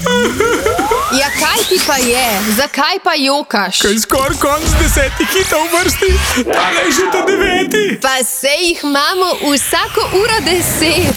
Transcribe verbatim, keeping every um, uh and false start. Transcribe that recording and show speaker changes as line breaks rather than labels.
Ja, kaj ti pa je? Zakaj pa jokaš?
Kaj skoraj konc desetih hitov v vrsti, tale je že ta deveti.
Pa sej jih imamo vsako uro deset.